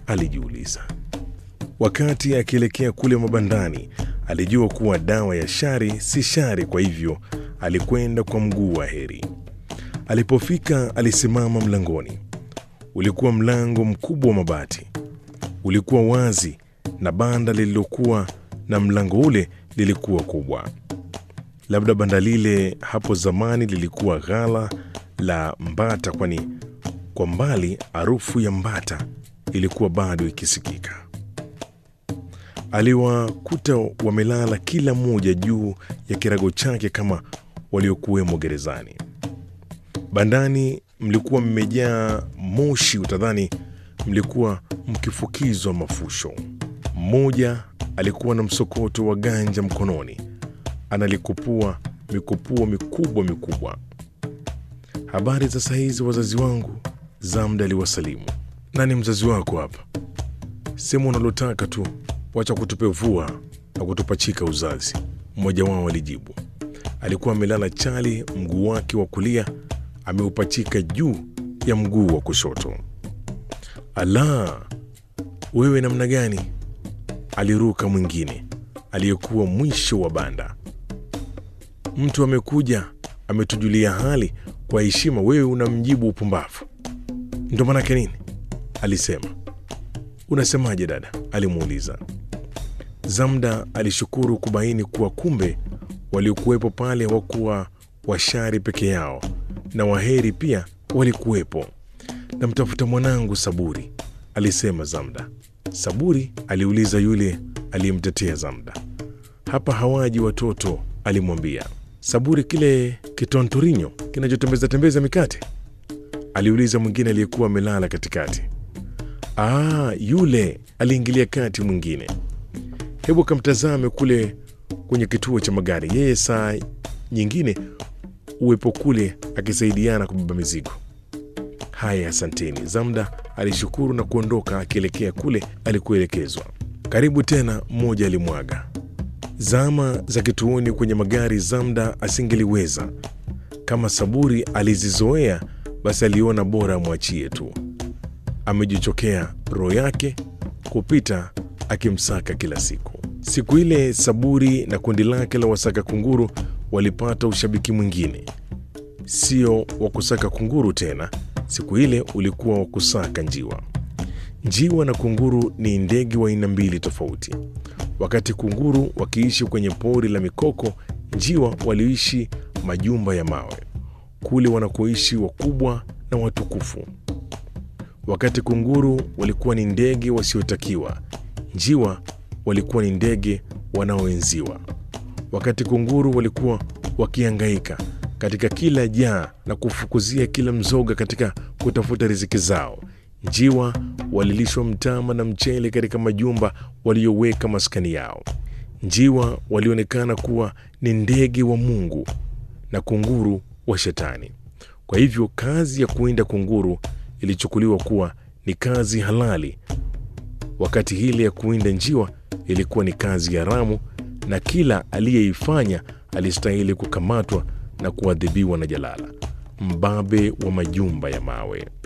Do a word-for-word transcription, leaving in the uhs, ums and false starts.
alijiuliza. Wakati akielekea kule mabandani, alijua kuwa dawa ya shari si shari, kwa hivyo alikwenda kwa mguu wa heri. Alipofika alisimama mlangoni. Ulikuwa mlango mkubwa wa mabati. Ulikuwa wazi na banda lililokuwa na mlango ule lilikuwa kubwa. Labda banda lile hapo zamani lilikuwa ghala la mbata, kwani kwa mbali harufu ya mbata ilikuwa bado ikisikika. Aliwakuta wamelala kila mmoja juu ya kirago chake kama waliokuwemo gerezani. Bandani mlikuwa mmejaa moshi, utadhani mlikuwa mkifukizwa mafusho. Mmoja alikuwa na msokoto wa ganja mkononi, analikupua mikupuo mikubwa mikubwa. Habari za saa hizi wazazi wangu, Zamda aliwasalimu. Nani mzazi wako hapa? Sema unalotaka tu, wacha kutupevua na kutupachika uzazi, mmoja wao alijibu. Alikuwa amelala chali, mguu wake wa kulia ameupachika juu ya mguu wa kushoto. Ala, wewe namna gani? Aliruka mwingine aliyekuwa mwisho wa banda. Mtu amekuja ametujulia hali kwa heshima, wewe unamjibu upumbavu. Ndio maana nini? Alisema. Unasemaje dada? Alimuuliza. Zamda alishukuru kubaini kuwa kumbe waliokuwepo pale hawakuwa washari peke yao, na waheri pia walikuwepo. Namtafuta mwanangu Saburi, alisema Zamda. Saburi? Aliuliza yule aliyemtetea Zamda. Hapa hawaji watoto, alimwambia. Saburi kile kitontorinyo kinachotembeza tembeza mikate? Aliuliza mwingine aliyekuwa amelala katikati. Ah, yule, aliingilia kati mwingine. Hebu kamtazame kule kwenye kituo cha magari, yeye saa nyingine uwepo kule akisaidiana kubeba mizigo. Haya, asanteni. Zamda alishukuru na kuondoka akielekea kule alikuelekezwa. Karibu tena, mmoja alimwaga. Zama za kituoni kwenye magari Zamda asingeliweza. Kama Saburi alizizoea, basi aliona bora amwachie tu. Amejichokea roho yake kupita akimsaka kila siku. Siku ile Saburi na kundi lake la wasaka kunguru walipata ushabiki mwingine. Sio wa kusaka kunguru tena, siku ile ulikuwa wa kusaka njiwa. Njiwa na kunguru ni ndege wa aina mbili tofauti. Wakati kunguru wakiishi kwenye pori la mikoko, njiwa waliishi majumba ya mawe, kule wanakoishi wakubwa na watukufu. Wakati kunguru walikuwa ni ndege wasiotakiwa, njiwa walikuwa ni ndege wanaoenziwa. Wakati kunguru walikuwa wakihangaika katika kila jaa na kufukuzia kila mzoga katika kutafuta riziki zao, njiwa walilishwa mtama na mchele katika majumba waliyoweka maskani yao. Njiwa walionekana kuwa ni ndege wa Mungu na kunguru wa Shetani. Kwa hivyo kazi ya kuwinda kunguru ilichukuliwa kuwa ni kazi halali, wakati ile ya kuwinda njiwa ilikuwa ni kazi haramu, na kila aliyeifanya alistahili kukamatwa na kuadhibiwa na jalala, mbabe wa majumba ya mawe.